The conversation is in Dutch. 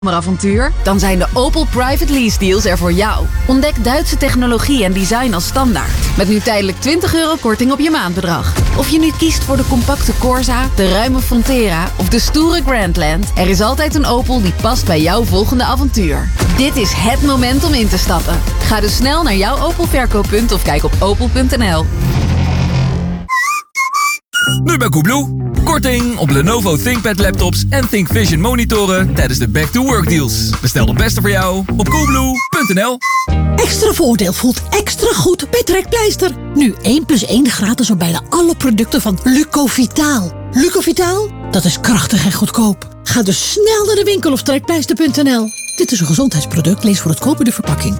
Avontuur? Dan zijn de Opel Private Lease deals er voor jou. Ontdek Duitse technologie en design als standaard. Met nu tijdelijk €20 korting op je maandbedrag. Of je nu kiest voor de compacte Corsa, de ruime Frontera of de stoere Grandland. Er is altijd een Opel die past bij jouw volgende avontuur. Dit is het moment om in te stappen. Ga dus snel naar jouw Opel verkooppunt of kijk op opel.nl. Nu bij Coolblue. Korting op Lenovo ThinkPad laptops en ThinkVision monitoren tijdens de Back to Work deals. Bestel de beste voor jou op coolblue.nl. Extra voordeel voelt extra goed bij Trekpleister. Nu 1+1 gratis op bijna alle producten van Lucovitaal. Lucovitaal? Dat is krachtig en goedkoop. Ga dus snel naar de winkel of trekpleister.nl. Dit is een gezondheidsproduct, lees voor het kopen de verpakking.